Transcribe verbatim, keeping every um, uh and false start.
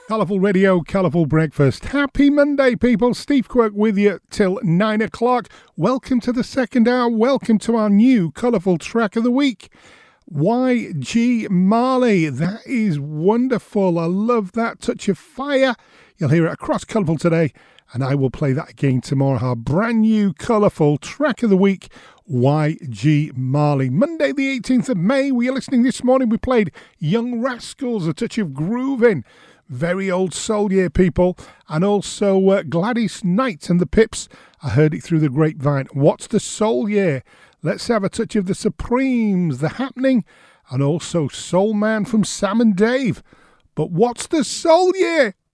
Colourful Radio, Colourful Breakfast. Happy Monday, people. Steve Quirk with you till nine o'clock. Welcome to the second hour. Welcome to our new Colourful Track of the Week. Y G Marley. That is wonderful. I love that touch of fire. You'll hear it across Colourful today, and I will play that again tomorrow. Our brand new Colourful Track of the Week, Y G Marley. Monday the eighteenth of May. We are listening this morning. We played Young Rascals, A Touch of Groovin'. Very old soul year, people. And also uh, Gladys Knight and the Pips. I heard it through the grapevine. What's the soul year? Let's have a touch of the Supremes, The Happening, and also Soul Man from Sam and Dave. But what's the soul year?